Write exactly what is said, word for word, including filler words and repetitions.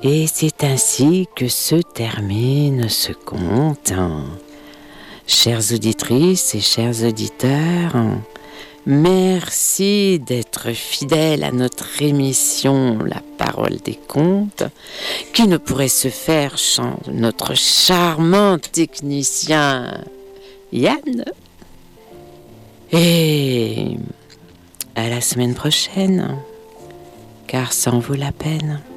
Et c'est ainsi que se termine ce conte. Chères auditrices et chers auditeurs, merci d'être fidèles à notre émission La Parole des Contes, qui ne pourrait se faire sans notre charmant technicien Yann. Et à la semaine prochaine, car ça en vaut la peine.